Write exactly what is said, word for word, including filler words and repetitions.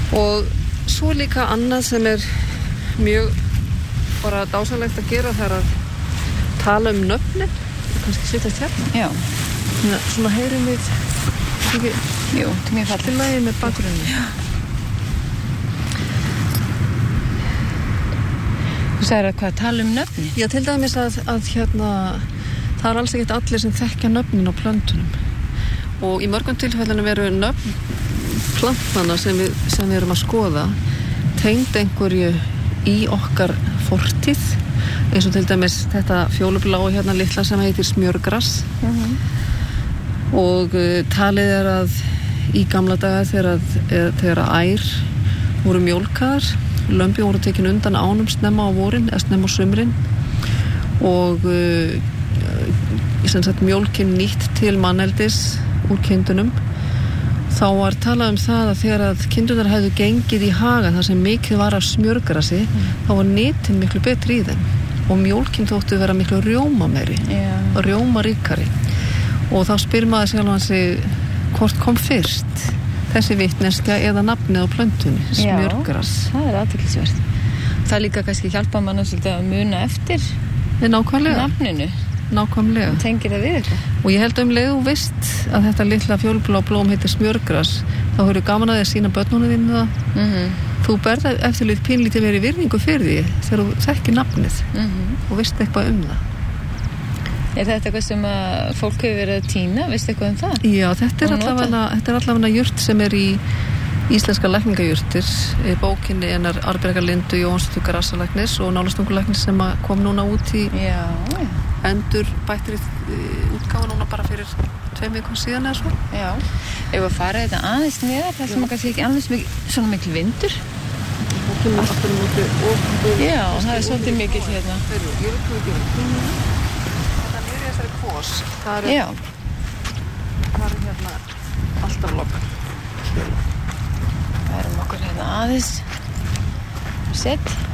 Og svo líka annað sem er mjög bara dásanlegt að gera það er að tala um nöfnin og kannski setja hérna. Já. Svona, svona heyrum við ekki, jú, þetta er mjög fallegt. Til lagi með bakgrunni. Já. Þú sagðir að hvað tala um nöfnin? Já, til dæmis að, að hérna það er alls ekkert allir sem þekkja nöfnin á plöntunum. Og í mörgum tilfellunum eru nöfn plantana sem við, sem við erum að skoða tengd einhverju í okkar fortíð, eins og til dæmis þetta fjólubláu hérna litla sem heitir smjörgras. Mhm. Og uh, talið er að í gamla daga þegar, þegar ær voru mjólkaðar, lömbi voru tekin undan ánum snemma á vorin eða snemma á sumrin og uh, sem sagt mjólkin nýtt til manneldis úr kindunum. Þá var talað um það að þegar að kindurnar hefðu gengið í haga þar sem mikið var af smjörgrasi, mm. þá var nitin miklu betri í þeim og mjólkin þóttu vera miklu rjómameiri yeah. og rjómaríkari. Og þá spyr maður sjálfan sig hvort kom fyrst, þessi vitneskja eða nafnið á plöntunni, smjörgras. Já, það er athyglisvert. Það líka kannski hjálpa mann að muna eftir nákvæmlega. Nafninu. Nákvæmlega. Tengir það við eitthvað. Og ég held um leið og veist að þetta litla fjólblá blóm heitir smjörgras, þá hefur gaman að þér sína börnunum þínu það. Mm-hmm. Þú berð eftir lítið pínlítið verið virðingu fyrir því þegar þú þekkir nafnið mm-hmm. og veist eitthvað um það. Er þetta eitthvað sem að fólk hefur verið að tína? Veistu eitthvað um það? Já, þetta er allavega, þetta er allavega jurt sem er í íslenska lækningajurtir, bókinni hennar Arnbjargar Lindu Jóhannsdóttur grassalæknis og nálastungulæknis sem kom núna út í já, já. endur bættir útgáfa núna bara fyrir tveim vikum síðan eða svo. Já, ef við fara þetta aðeins niður, það sem að kannski ekki aðeins mikil, svona mikil vindur. Það kemur aftur um út og já, það er svolítið mikil hérna. Ég er ekki mikil. Þetta er niður í þessari kvós. Það er, það er hérna alltaf lokk. Það erum okkur hérna aðeins sett.